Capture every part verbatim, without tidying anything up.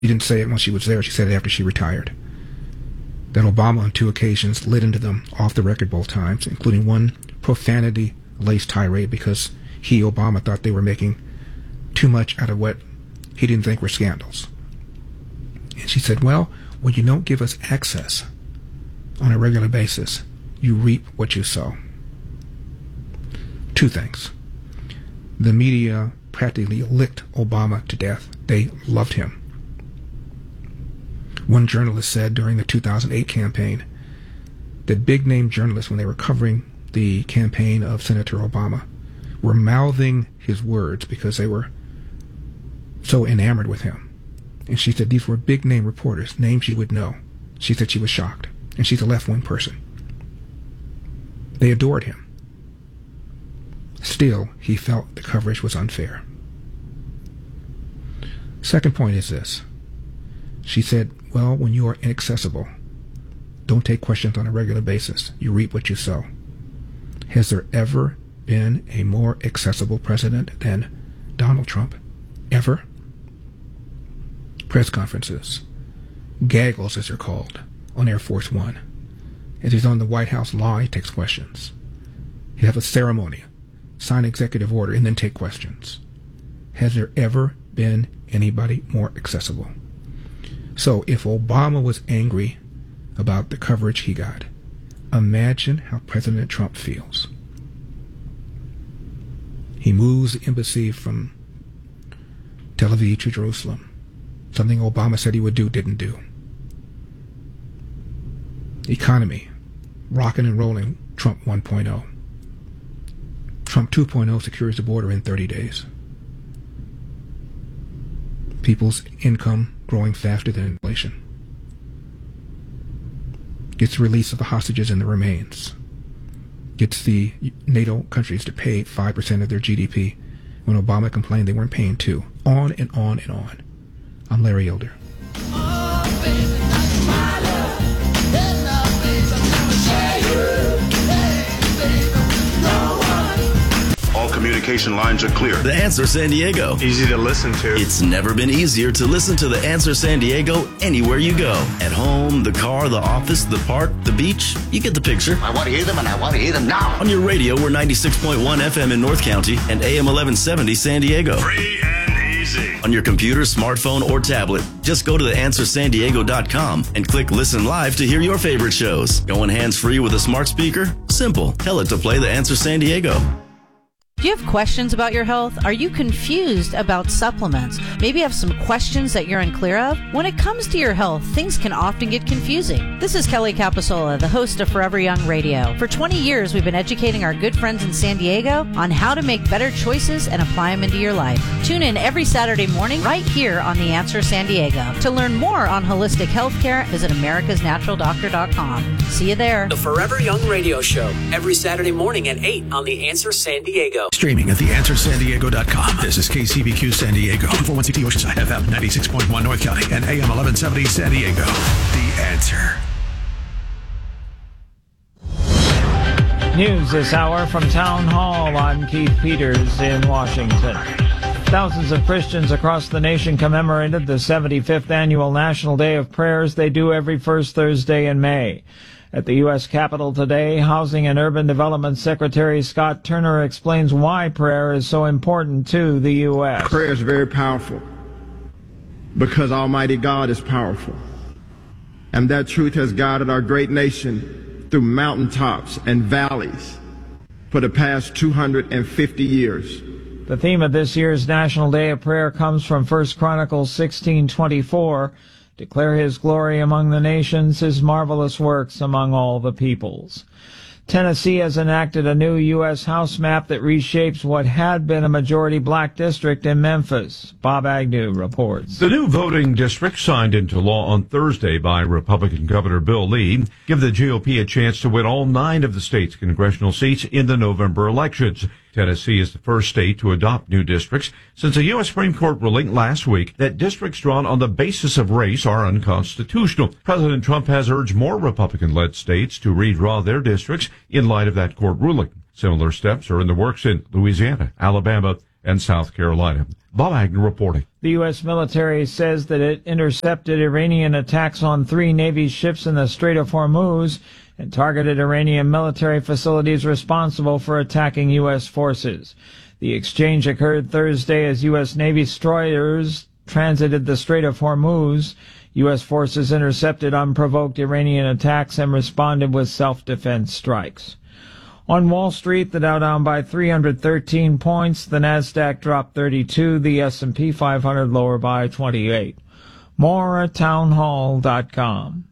She didn't say it when she was there. She said it after she retired. That Obama on two occasions lit into them off the record both times, including one profanity-laced tirade because he, Obama, thought they were making too much out of what he didn't think were scandals. And she said, well, when you don't give us access on a regular basis, you reap what you sow. Two things. The media practically licked Obama to death. They loved him. One journalist said during the two thousand eight campaign that big-name journalists, when they were covering the campaign of Senator Obama, were mouthing his words because they were so enamored with him. And she said these were big-name reporters, names you would know. She said she was shocked. And she's a left-wing person. They adored him. Still, he felt the coverage was unfair. Second point is this. She said, well, when you are inaccessible, don't take questions on a regular basis. You reap what you sow. Has there ever been a more accessible president than Donald Trump? Ever? Press conferences, gaggles as they're called, on Air Force One. As he's on the White House lawn, he takes questions. He'd have a ceremony, sign executive order, and then take questions. Has there ever been anybody more accessible? So if Obama was angry about the coverage he got, imagine how President Trump feels. He moves the embassy from Tel Aviv to Jerusalem. Something Obama said he would do, didn't do. Economy, rocking and rolling, Trump one point oh. Trump two point oh secures the border in thirty days. People's income growing faster than inflation. Gets the release of the hostages and the remains. Gets the NATO countries to pay five percent of their G D P when Obama complained they weren't paying two. On and on and on. I'm Larry Elder. Oh, baby, that's my love. That love, baby, never share you. Hey, baby, no one. All communication lines are clear. The Answer San Diego. Easy to listen to. It's never been easier to listen to The Answer San Diego anywhere you go. At home, the car, the office, the park, the beach. You get the picture. I want to hear them, and I want to hear them now. On your radio, we're ninety-six point one F M in North County and A M eleven seventy San Diego. Free and easy. On your computer, smartphone, or tablet, just go to the answer san diego dot com and click Listen Live to hear your favorite shows. Going hands-free with a smart speaker? Simple. Tell it to play The Answer San Diego. Do you have questions about your health? Are you confused about supplements? Maybe you have some questions that you're unclear of? When it comes to your health, things can often get confusing. This is Kelly Capasola, the host of Forever Young Radio. For twenty years, we've been educating our good friends in San Diego on how to make better choices and apply them into your life. Tune in every Saturday morning right here on The Answer San Diego. To learn more on holistic health care, visit americas natural doctor dot com. See you there. The Forever Young Radio Show, every Saturday morning at eight on The Answer San Diego. Streaming at the answer san diego dot com. This is K C B Q San Diego, two forty-one C T Oceanside, F M ninety-six point one North County, and A M eleven seventy San Diego. The Answer. News this hour from Town Hall. I'm Keith Peters in Washington. Thousands of Christians across the nation commemorated the seventy-fifth annual National Day of Prayers they do every first Thursday in May. At the U S Capitol today, Housing and Urban Development Secretary Scott Turner explains why prayer is so important to the U S Prayer is very powerful because Almighty God is powerful. And that truth has guided our great nation through mountaintops and valleys for the past two hundred fifty years. The theme of this year's National Day of Prayer comes from First Chronicles sixteen twenty-four. Declare his glory among the nations, his marvelous works among all the peoples. Tennessee has enacted a new U S House map that reshapes what had been a majority black district in Memphis. Bob Agnew reports. The new voting districts signed into law on Thursday by Republican Governor Bill Lee give the G O P a chance to win all nine of the state's congressional seats in the November elections. Tennessee is the first state to adopt new districts since a U S Supreme Court ruling last week that districts drawn on the basis of race are unconstitutional. President Trump has urged more Republican-led states to redraw their districts in light of that court ruling. Similar steps are in the works in Louisiana, Alabama, and South Carolina. Bob Agnew reporting. The U S military says that it intercepted Iranian attacks on three Navy ships in the Strait of Hormuz and targeted Iranian military facilities responsible for attacking U S forces. The exchange occurred Thursday as U S Navy destroyers transited the Strait of Hormuz. U S forces intercepted unprovoked Iranian attacks and responded with self-defense strikes. On Wall Street, the Dow down by three hundred thirteen points, the Nasdaq dropped thirty-two, the S and P five hundred lower by twenty-eight. More at townhall dot com.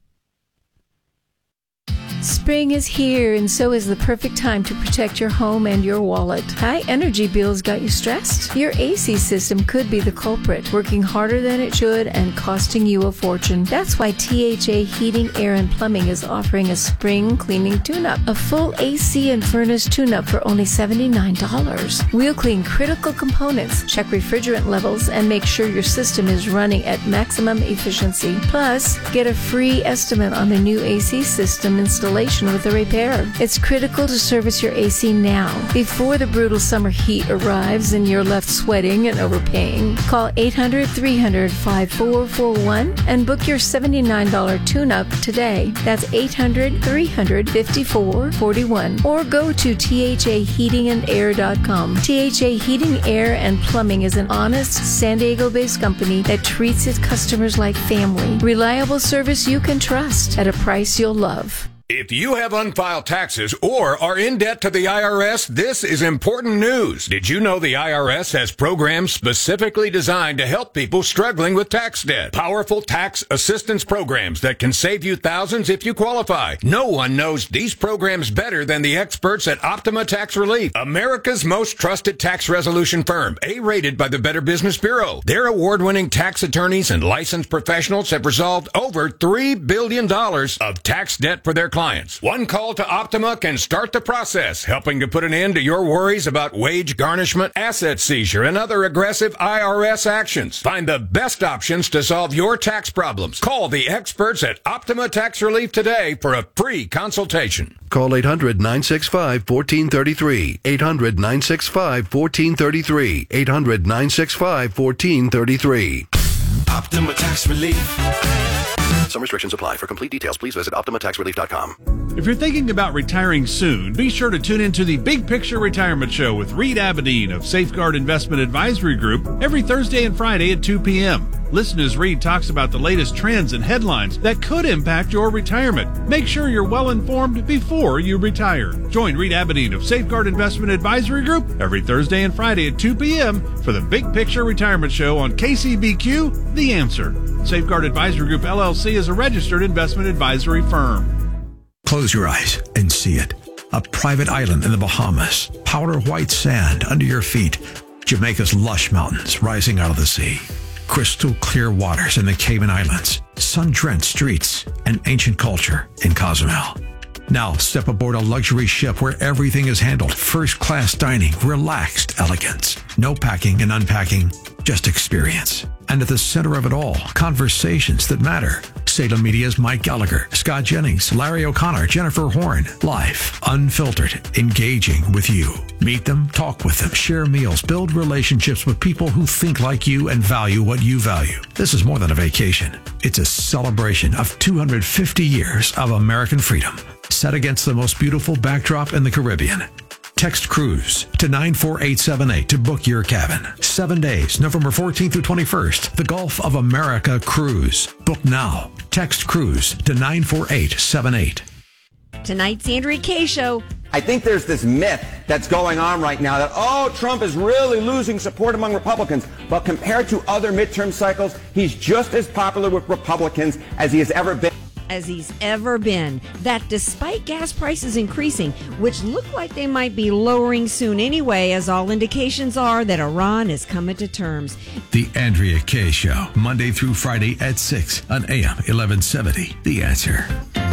Spring is here, and so is the perfect time to protect your home and your wallet. High energy bills got you stressed? Your A C system could be the culprit, working harder than it should and costing you a fortune. That's why T H A Heating, Air, and Plumbing is offering a spring cleaning tune-up. A full A C and furnace tune-up for only seventy-nine dollars. We'll clean critical components, check refrigerant levels, and make sure your system is running at maximum efficiency. Plus, get a free estimate on the new A C system installation with a repair. It's critical to service your A C now, before the brutal summer heat arrives and you're left sweating and overpaying. Call eight hundred, three hundred, five four four one and book your seventy-nine dollars tune-up today. That's eight hundred, three hundred, five four four one. Or go to T H A heating and air dot com. T H A Heating, Air, and Plumbing is an honest San Diego-based company that treats its customers like family. Reliable service you can trust at a price you'll love. If you have unfiled taxes or are in debt to the I R S, this is important news. Did you know the I R S has programs specifically designed to help people struggling with tax debt? Powerful tax assistance programs that can save you thousands if you qualify. No one knows these programs better than the experts at Optima Tax Relief, America's most trusted tax resolution firm, A-rated by the Better Business Bureau. Their award-winning tax attorneys and licensed professionals have resolved over three billion dollars of tax debt for their clients. One call to Optima can start the process, helping to put an end to your worries about wage garnishment, asset seizure, and other aggressive I R S actions. Find the best options to solve your tax problems. Call the experts at Optima Tax Relief today for a free consultation. Call eight hundred, nine six five, one four three three. eight hundred, nine six five, one four three three. eight hundred, nine six five, one four three three. Optima Tax Relief. Some restrictions apply. For complete details, please visit optima tax relief dot com. If you're thinking about retiring soon, be sure to tune into the Big Picture Retirement Show with Reed Abedin of Safeguard Investment Advisory Group every Thursday and Friday at two p.m. Listen as Reed talks about the latest trends and headlines that could impact your retirement. Make sure you're well informed before you retire. Join Reed Abedin of Safeguard Investment Advisory Group every Thursday and Friday at two p.m. for the Big Picture Retirement Show on K C B Q, The Answer. Safeguard Advisory Group, L L C is a registered investment advisory firm. Close your eyes and see it. A private island in the Bahamas. Powder white sand under your feet. Jamaica's lush mountains rising out of the sea. Crystal clear waters in the Cayman Islands. Sun-drenched streets and ancient culture in Cozumel. Now step aboard a luxury ship where everything is handled. First-class dining, relaxed elegance. No packing and unpacking, just experience. And at the center of it all, conversations that matter. Salem Media's Mike Gallagher, Scott Jennings, Larry O'Connor, Jennifer Horn. Live, unfiltered, engaging with you. Meet them, talk with them, share meals, build relationships with people who think like you and value what you value. This is more than a vacation. It's a celebration of two hundred fifty years of American freedom, set against the most beautiful backdrop in the Caribbean. Text CRUISE to nine four eight seven eight to book your cabin. Seven days, November fourteenth through twenty-first. The Gulf of America Cruise. Book now. Text CRUISE to nine four eight seven eight. Tonight's Andrea Kaye Show. I think there's this myth that's going on right now that, oh, Trump is really losing support among Republicans. But compared to other midterm cycles, he's just as popular with Republicans as he has ever been. As he's ever been, that despite gas prices increasing, which look like they might be lowering soon anyway, as all indications are that Iran is coming to terms. The Andrea Kaye Show, Monday through Friday at six on A M eleven seventy. The Answer.